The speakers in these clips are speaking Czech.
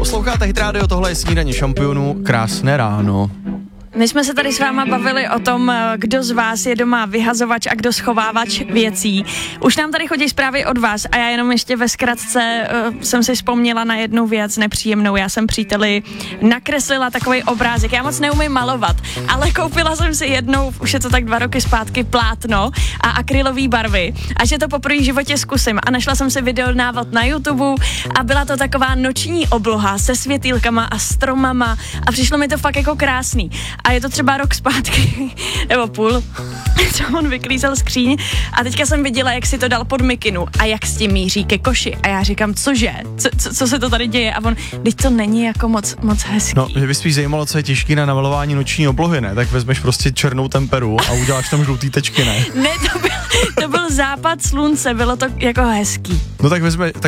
Posloucháte Hit Radio, tohle je Snídaně šampionů, krásné ráno. My jsme se tady s váma bavili o tom, kdo z vás je doma vyhazovač a kdo schovávač věcí. Už nám tady chodí zprávy od vás a já jenom ještě ve zkratce jsem si vzpomněla na jednu věc nepříjemnou. Já jsem příteli nakreslila takový obrázek. Já moc neumím malovat, ale koupila jsem si jednou, už je to tak 2 roky zpátky, plátno a akrylové barvy. A že to poprvé v životě zkusím. A našla jsem si videonávod na YouTube a byla to taková noční obloha se světýlkama a stromama a přišlo mi to fakt jako krásný. A je to třeba rok zpátky, nebo půl, co on vyklízel skříň a teďka jsem viděla, jak si to dal pod mikinu a jak s tím míří ke koši. A já říkám, cože? Co se to tady děje? A on, teď to není jako moc hezký. No, mě by spíš zajímalo, co je těžký na namalování noční oblohy, ne? Tak vezmeš prostě černou temperu a uděláš tam žlutý tečky, ne? Ne, to byl západ slunce, bylo to jako hezký. No tak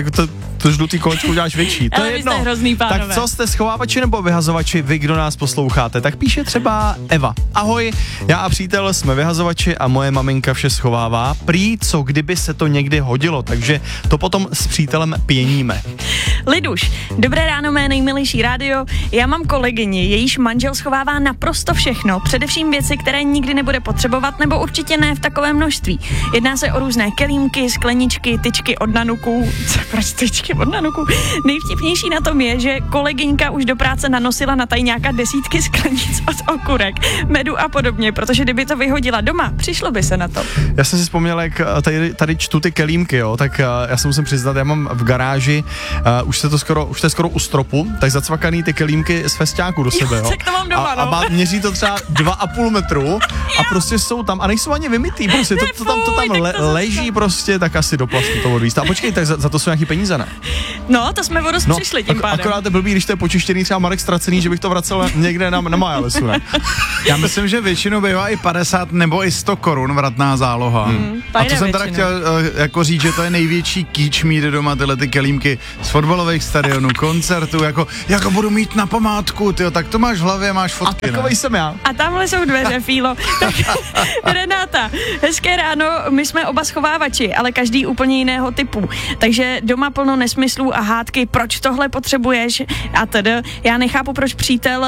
to žlutý kolečko uděláš větší. To ale je jedno. Jste hrozný, pánové. Tak co jste, schovávači nebo vyhazovači, vy, kdo nás posloucháte? Tak píše třeba Eva. Ahoj, já a přítel jsme vyhazovači a moje maminka vše schovává. Prý, co kdyby se to někdy hodilo, takže to potom s přítelem pěníme. Liduš, dobré ráno, mé nejmilejší rádio. Já mám kolegyni, jejíž manžel schovává naprosto všechno, především věci, které nikdy nebude potřebovat, nebo určitě ne v takovém množství. Jedná se o různé kelímky, skleničky, tyčky od nanuků. Proč tyčky od nanuků? Nejvtipnější na tom je, že kolegyňka už do práce nanosila na tajňáka desítky sklenic od okurek, medu a podobně, protože kdyby to vyhodila doma, přišlo by se na to. Já jsem si vzpomněl, jak tady čtu ty kelímky, jo, tak já se musím přiznat, já mám v garáži, už to je skoro u stropu, tak zacvakaný ty kelímky z festiáku do sebe, jo. Tak to mám doma, a měří to třeba 2,5 metru a prostě jsou tam, a nejsou ani vymytý, prostě to tam leží prostě, tak asi do plastu to odvíst. A počkej, tak za to jsou nějaký peníze, ne? No, to jsme vodost přišli tím pádem. Akorát je blbý, když to je počištěný třeba Marek ztracený, že bych to vracel někde na Majalesu, ne? Já myslím, že většinou bývá i 50 nebo i 100 korun vratná záloha. A to jsem teda chtěl jako říct, že to je největší kýč mít doma tyhle ty kelímky z fotbalových stadionů, koncertů, jako budu mít na památku, tyjo, tak to máš v hlavě, máš fotky. A takovej jsem já. A tamhle jsou dveře, Fílo. Tak Renáta, hezké ráno, my jsme oba schovávači, ale každý úplně jiného typu. Takže doma plno nesmyslů a hádky, proč tohle potřebuješ a tedy. Já nechápu, proč přítel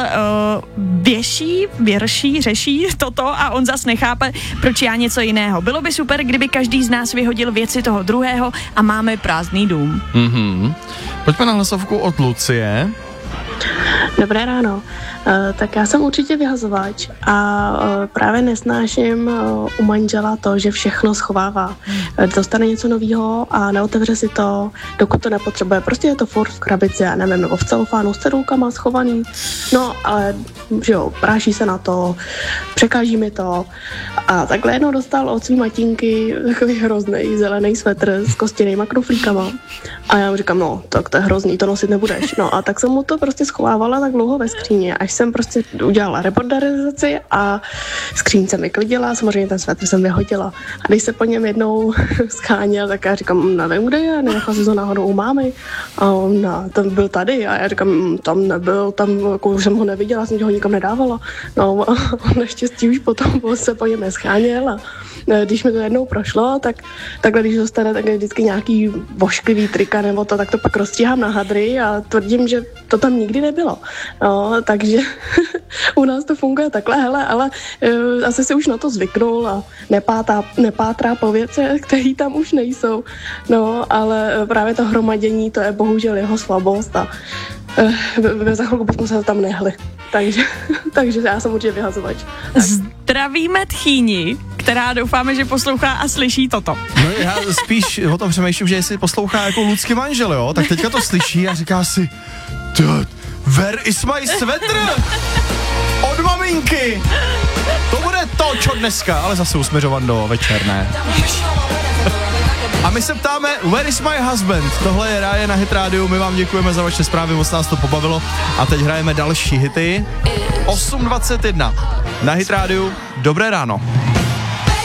řeší toto a on zas nechápe, proč já něco jiného. Bylo by super, kdyby každý z nás vyhodil věci toho druhého a máme prázdný dům. Pojďme na hlasovku od Lucie. Dobré ráno. Tak já jsem určitě vyhazovač a právě nesnáším u manžela to, že všechno schovává. Dostane něco nového a neotevře si to, dokud to nepotřebuje. Prostě je to furt v krabici, já nevím, nebo v celofánu s cedulkama schovaný. No, ale že jo, práší se na to, překáží mi to. A takhle jednou dostal od svý matínky takový hrozný zelený svetr s kostěnýma knoflíkama. A já mu říkám, no, tak to je hrozný, to nosit nebudeš. No a tak jsem mu to prostě schovávala tak dlouho ve skříně, až jsem prostě udělala rebordarizaci a skříň jsem vyklidila, samozřejmě ten svetr jsem vyhodila. A když se po něm jednou scháněl, tak já říkám, nevím, kde je, nenechal si to náhodou u mámy. A on, ten byl tady a já říkám, tam nebyl, tam jako už jsem ho neviděla, jsem ho nikam nedávala. No a on naštěstí už potom se po něm nescháněl a když mi to jednou prošlo, tak takhle, když dostane tak vždycky nějaký vošklivý trika nebo to, tak to pak rozstříhám na hadry a tvrdím, že to tam nikdy nebylo. No, takže u nás to funguje takhle, hele, ale asi se už na to zvyknul a nepátrá po věcech, které tam už nejsou. No, ale právě to hromadění, to je bohužel jeho slabost a za chvilku bychom se tam nehli. Takže já jsem určitě vyhazovač. Zdravíme tchýni, která doufáme, že poslouchá a slyší toto. No já spíš o tom přemýšlím, že jestli poslouchá jako Lucky manžel, jo, tak teďka to slyší a říká si, where is my sweater? Od maminky! To bude to, čo dneska, ale zase usměřovan do večerné. A my se ptáme, where is my husband? Tohle je Ráje na Hit Radio, my vám děkujeme za vaše zprávy, moc nás to pobavilo. A teď hrajeme další hity. 8:21 na Hit Radio, dobré ráno.